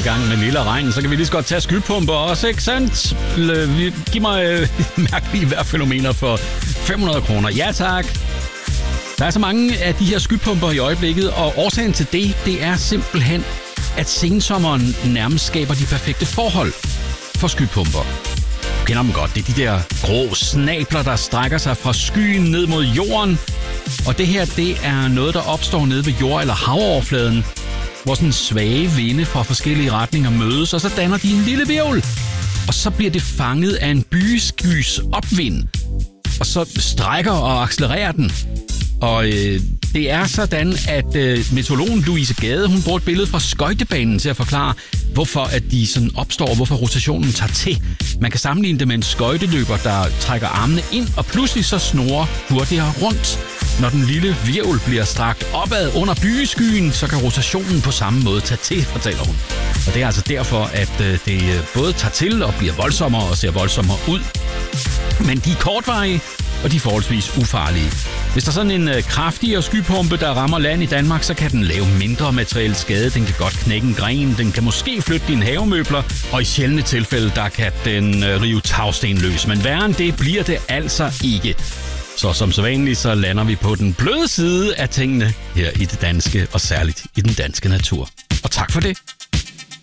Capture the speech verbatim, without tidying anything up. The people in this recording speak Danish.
gang med lille regn, så kan vi lige så godt tage skypumper også, ikke sandt? Giv mig øh, mærkelige vejrfænomener for fem hundrede kroner. Ja, tak. Der er så mange af de her skypumper i øjeblikket, og årsagen til det, det er simpelthen, at sensommeren nærmest skaber de perfekte forhold for skypumper. Du kender dem godt. Det er de der grå snabler, der strækker sig fra skyen ned mod jorden. Og det her, det er noget, der opstår nede ved jord- eller havoverfladen, hvor sådan svage vinde fra forskellige retninger mødes, og så danner de en lille hvirvel. Og så bliver det fanget af en byskys opvind, og så strækker og accelererer den. Og øh, det er sådan, at øh, meteorologen Louise Gade, hun bruger et billede fra skøjtebanen til at forklare, hvorfor at de sådan opstår, og hvorfor rotationen tager til. Man kan sammenligne det med en skøjteløber, der trækker armene ind, og pludselig så snorer hurtigere rundt. Når den lille hvirvel bliver strakt opad under byskyen, så kan rotationen på samme måde tage til, fortæller hun. Og det er altså derfor, at øh, det både tager til og bliver voldsommere og ser voldsommere ud. Men de er kortvarige, og de er forholdsvis ufarlige. Hvis der er sådan en øh, kraftigere skypumpe, der rammer land i Danmark, så kan den lave mindre materiel skade. Den kan godt knække en gren, den kan måske flytte dine havemøbler, og i sjældne tilfælde, der kan den øh, rive tagsten løs. Men værre end det bliver det altså ikke. Så som sædvanligt, så lander vi på den bløde side af tingene her i det danske, og særligt i den danske natur. Og tak for det.